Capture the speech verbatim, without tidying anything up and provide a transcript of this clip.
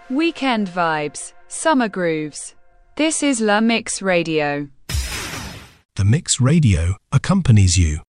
Weekend vibes, summer grooves. This is La Mix Radio. The Mix Radio accompanies you